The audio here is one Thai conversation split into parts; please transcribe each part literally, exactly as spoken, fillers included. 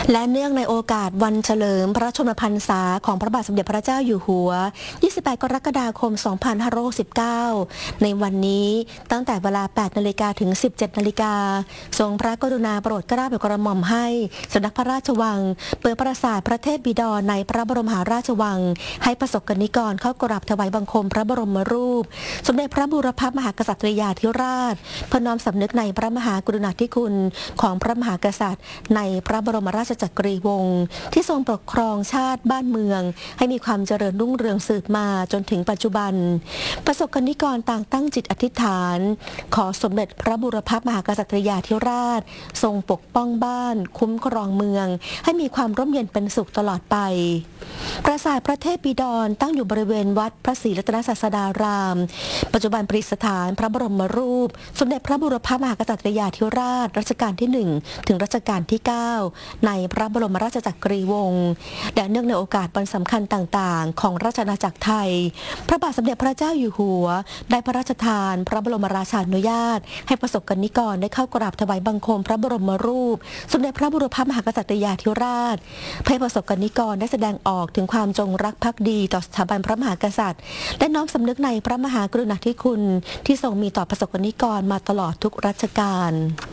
และเนื่องในโอกาสวันเฉลิมพระชนมพรรษาของพระบาทสมเด็จพระเจ้าอยู่หัว ยี่สิบแปด กรกฎาคม สองพันห้าร้อยหกสิบเก้า ในวันนี้ตั้งแต่เวลา แปด นาฬิกาถึง สิบเจ็ด นาฬิกาทรงพระกรุณาโปรดเกล้าโปรดกระหม่อมให้สำนักพระราชวังเปิดปราสาทพระเทพบิดรในพระบรมมหาราชวังให้ประสบกนิกรเข้ากราบถวายบังคมพระบรมรูปสมเด็จพระบูรพมหากษัตริยาธิราชเพื่อน้อมสำนึกในพระมหากรุณาธิคุณของพระมหากษัตริย์ในพระบรมราชจักรีวงศ์ที่ทรงปกครองชาติบ้านเมืองให้มีความเจริญรุ่งเรืองสืบมาจนถึงปัจจุบันประสบกนิกรต่างตั้งจิตอธิษฐานขอสมเด็จพระบูรพมหากษัตริยาธิราชทรงปกป้องบ้านคุ้มครองเมืองให้มีความร่มเย็นเป็นสุขตลอดไปปราสาทพระเทพบิดรตั้งอยู่บริเวณวัดพระศรีรัตนศาสดารามปัจจุบันประดิษฐานพระบรมรูปสมเด็จพระบูรพมหากษัตริยาธิราชรัชกาลที่หนึ่งถึงรัชกาลที่เก้าในพระบรมราชจักรีวงศ์และเนื่องในโอกาสวันสำคัญต่างๆของราชอาณาจักรไทยพระบาทสมเด็จพระเจ้าอยู่หัวได้พระราชทานพระบรมราชานุญาตให้ประสบกนิกรได้เข้ากราบถวายบังคมพระบรมรูปสมเด็จพระบูรพมหากษัตริยาธิราชเพื่อประสบกนิกรได้แสดงออกถึงความจงรักภักดีต่อสถาบันพระมหากษัตริย์และน้อมสำนึกในพระมหากรุณาธิคุณที่ทรงมีต่อประสบกนิกรมาตลอดทุกรัชกาล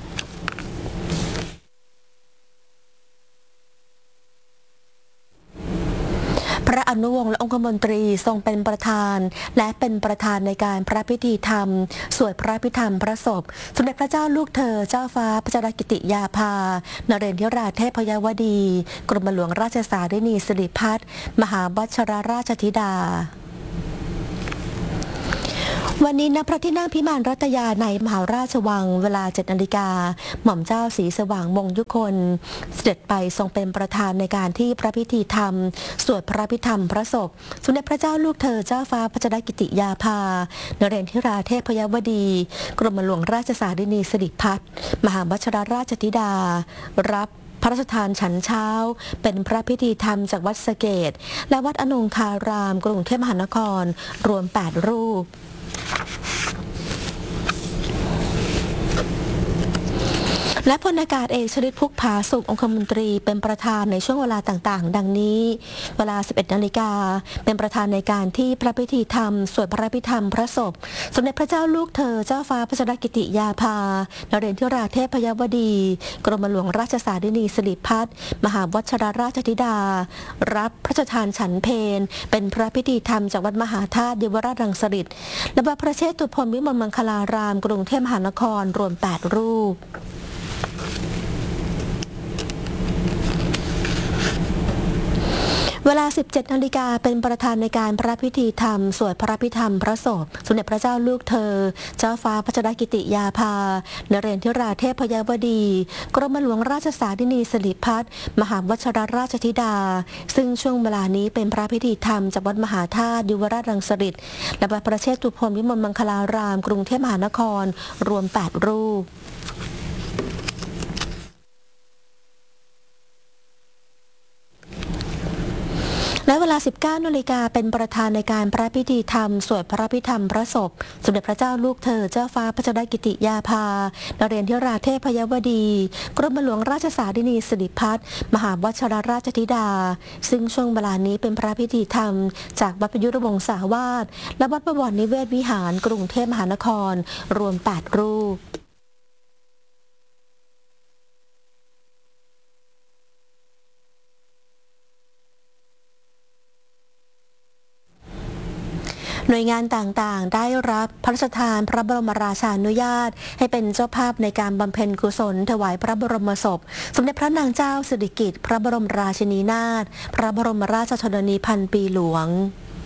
พระอนุวงศ์และองคมนตรีทรงเป็นประธานและเป็นประธานในการพระพิธีธรรมสวดพระพิธรรมพระศพสมเด็จพระเจ้าลูกเธอเจ้าฟ้าพัชรกิติยาภานเรศวราเทพยวดีกรมหลวงราชสารินีสิริพัฒน์มหาวัชรราชธิดาวันนี้ณพระที่นั่งพิมานรัตยาในมหาราชวังเวลา เจ็ด นาฬิกาหม่อมเจ้าศรีสว่างมงยุคนเสด็จไปทรงเป็นประธานในการที่พระพิธีธรรมสวดพระพิธรรมพระศพสมเด็จพระเจ้าลูกเธอเจ้าฟ้าพัชรกิติยาภานเรศวราเทพยวดีกรมหลวงราชสารินีสิริพัฒน์มหาวัชรราชธิดารับพระราชทานฉันเช้าเป็นพระพิธีธรรมจากวัดสะเกษและวัดอนงคารามกรุงเทพมหานครรวมแปดรูปและพลอากาศเอกชลิตพุกผาสุของคมนตรีเป็นประธานในช่วงเวลาต่างๆดังนี้เวลา สิบเอ็ด นาฬิกาเป็นประธานในการที่พระพิธีธรรมสวดพระพิธรรมพระศพสมเด็จพระเจ้าลูกเธอเจ้าฟ้าพัชรกิติยาภานเรศวราเทพยวดีกรมหลวงราชสารินีสิริพัฒน์มหาวัชรราชธิดารับพระราชทานฉันเพลเป็นพระพิธีธรรมจากวัดมหาธาตุเยาวราชรังสฤษฎ์และวัดพระเชตุพนวิมลมังคลารามกรุงเทพมหานครรวมแปดรูปเวลา สิบเจ็ด นาฬิกาเป็นประธานในการพระพิธีธรรมสวดพระพิธรรมพระศพสมเด็จพระเจ้าลูกเธอเจ้าฟ้าพัชรกิติยาภานเรศวราเทพยวดีกรมหลวงราชสารินีสิริพัฒน์มหาวัชรราชธิดาซึ่งช่วงเวลานี้เป็นพระพิธีธรรมจากวัดมหาธาตุเยาวราชรังสฤษฎ์และวัดพระเชตุพนวิมลมังคลารามกรุงเทพมหานครรวมแปดรูปและเวลา สิบเก้า นาฬิกาเป็นประธานในการพระพิธีธรรมสวดพระพิธรรมพระศพสมเด็จพระเจ้าลูกเธอเจ้าฟ้าพัชรกิติยาภานเรศวราเทพยวดีกรมหลวงราชสารินีสิริพัฒน์มหาวัชรราชธิดาซึ่งช่วงเวลานี้เป็นพระพิธีธรรมจากวัดประยุรวงศาวาสและวัดประวรนิเวศวิหารกรุงเทพมหานครรวมแปดรูปหน่วยงานต่างๆได้รับพระราชทานพระบรมราชานุญาตให้เป็นเจ้าภาพในการบำเพ็ญกุศลถวายพระบรมศพสมเด็จพระนางเจ้าสิริกิติ์พระบรมราชินีนาถพระบรมราชชนนีพันปีหลวง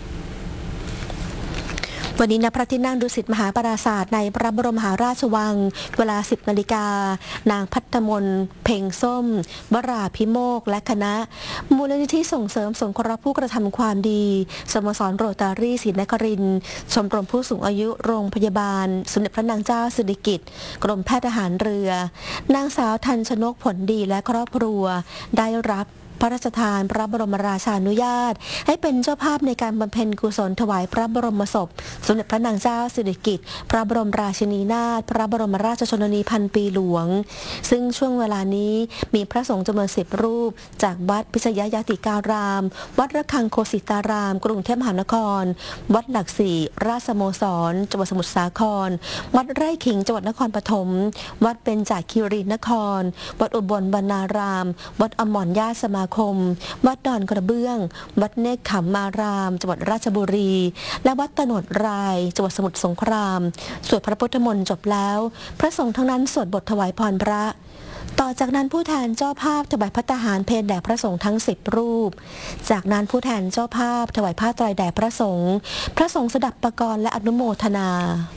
วันนี้ณพระที่นั่งดุสิตมหาปราสาทในพระบรมมหาราชวังเวลา สิบ นาฬิกานางพัฒมนเพ่งส้มวราภิโมกและคณะมูลนิธิส่งเสริมสงเคราะห์ผู้กระทำความดีสโมสรโรตารี่ศรีนครินทร์ชมรมผู้สูงอายุโรงพยาบาลสมเด็จพระนางเจ้าสิริกิติ์กรมแพทย์ทหารเรือนางสาวทันชนกผลดีและครอบครัวได้รับพระราชทานพระบรมราชานุญาตให้เป็นเจ้าภาพในการบำเพ็ญกุศลถวายพระบรมศพสมเด็จพระนางเจ้าสิริกิติ์พระบรมราชินีนาถพระบรมราชชนนีพันปีหลวงซึ่งช่วงเวลานี้มีพระสงฆ์จำนวนสิบรูปจากวัดพิชยยติการาม วัดระฆังโคสิตาราม กรุงเทพมหานคร วัดหลักสี่ราชสโมสร จังหวัดสมุทรสาคร วัดไร่ขิง จังหวัดนครปฐม วัดเบญจคีรีนคร วัดอุบลบรรณาราม วัดอมรญาติสมาคม วัดดอนกระเบื้อง วัดเนกขมาราม จังหวัดราชบุรี และวัดตโนดราย จังหวัดสมุทรสงคราม สวดพระพุทธมนต์จบแล้ว พระสงฆ์ทั้งนั้นสวดบทถวายพรพระต่อจากนั้นผู้แทนเจ้าภาพถวายภัตตาหารเพลแด่พระสงฆ์ทั้งสิบรูปจากนั้นผู้แทนเจ้าภาพถวายผ้าไตรแด่พระสงฆ์พระสงฆ์สดับประกรณ์และอนุโมทนา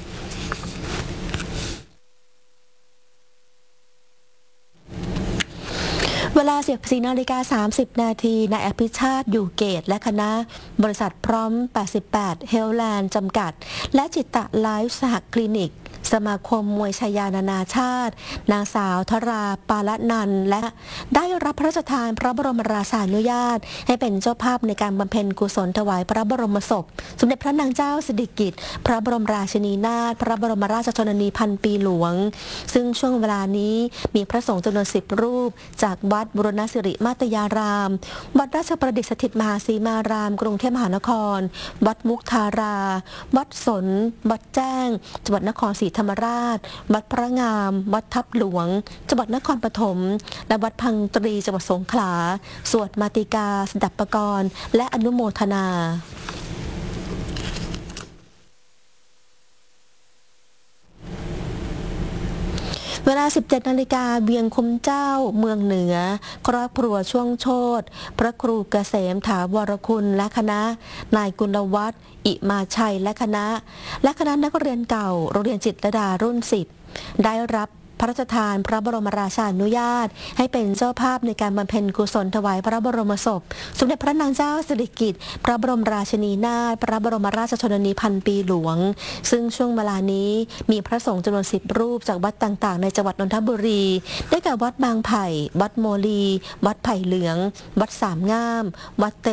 เวลาสิบสี่นาฬิกาสามสิบนาทีนายอภิชาติอยู่เกตและคณะบริษัทพร้อมแปดสิบแปดเฮลแลนด์จำกัดและจิตตะไลฟ์สหคลินิกสมาคมมวยชายานานาชาตินางสาวธราปาละนันและได้รับพระราชทานพระบรมราชานุญาตให้เป็นเจ้าภาพในการบำเพ็ญกุศลถวายพระบรมศพสมเด็จพระนางเจ้าสิริกิติ์พระบรมราชินีนาถพระบรมราชชนนีพันปีหลวงซึ่งช่วงเวลานี้มีพระสงฆ์จำนวนสิบรูปจากวัดบุรณสิริมาตยารามวัดราชประดิษฐสถิตมหาสีมารามกรุงเทพมหานครวัดมุกทาราวัดสนวัดแจ้งจังหวัดนครศรีธรรมราชวัดพระงามวัดทับหลวงจังหวัดนครปฐมและวัดพังตรีจังหวัดสงขลาสวดมาติกาสดับประกรณ์และอนุโมทนาเวลา สิบเจ็ดนาฬิกาเวียงคุ้มเจ้าเมืองเหนือครอบครัวช่วงโชติพระครูเกษมถาวรคุณและคณะนายกุลวัฒน์อิมาชัยและคณะและคณะนักเรียนเก่าโรงเรียนจิตรลดารุ่นสิบได้รับพระราชทานพระบรมราชานุญาตให้เป็นเจ้าภาพในการบำเพ็ญกุศลถวายพระบรมศพสมเด็จพระนางเจ้าสิริกิติ์พระบรมราชินีนาถพระบรมราชชนนีพันปีหลวงซึ่งช่วงเวลานี้มีพระสงฆ์จำนวนสิบรูปจากวัดต่างๆในจังหวัดนนทบุรีได้แก่วัดบางไผ่วัดโมลีวัดไผ่เหลืองวัดสามงามวัดเต็ม